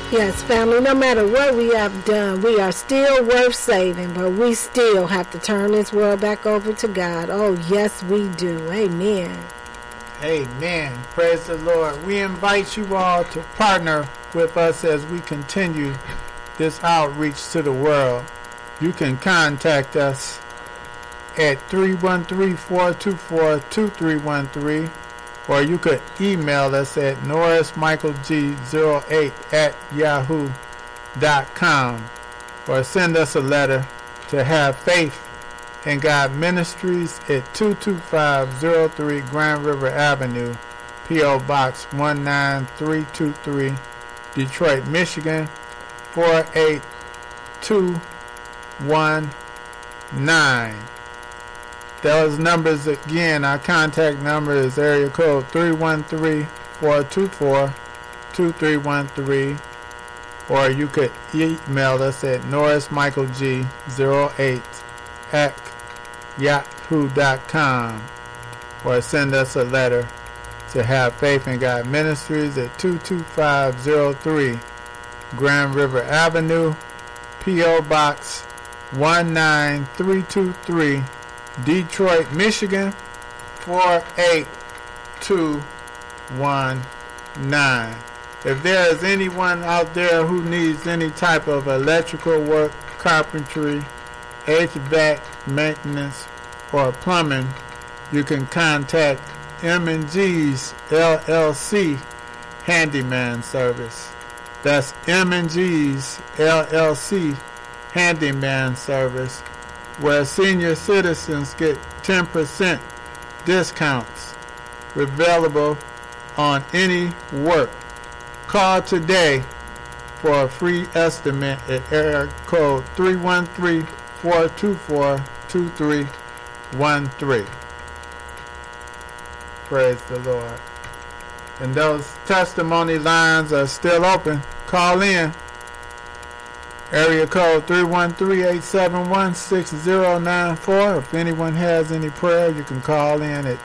Yes, family, no matter what we have done, we are still worth saving, but we still have to turn this world back over to God. Oh, yes, we do. Amen. Amen. Praise the Lord. We invite you all to partner with us as we continue this outreach to the world. You can contact us at 313-424-2313, or you could email us at norrismichaelg08@yahoo.com, or send us a letter to Have Faith in God Ministries at 22503 Grand River Avenue, P.O. Box 19323, Detroit, Michigan 48219. Those numbers again, our contact number is area code 313-424-2313, or you could email us at norrismichaelg08@yahoo.com, or send us a letter to Have Faith in God Ministries at 22503 Grand River Avenue, P.O. Box 19323, Detroit, Michigan 48219. If there is anyone out there who needs any type of electrical work, carpentry, HVAC maintenance, or plumbing, you can contact M&G's LLC Handyman Service. That's M&G's LLC Handyman Service, where senior citizens get 10% discounts available on any work. Call today for a free estimate at area code 313-424-2313. Praise the Lord. And those testimony lines are still open. Call in. Area code 313-871-6094. If anyone has any prayer, you can call in at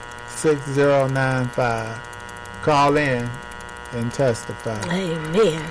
313-871-6095. Call in and testify. Amen.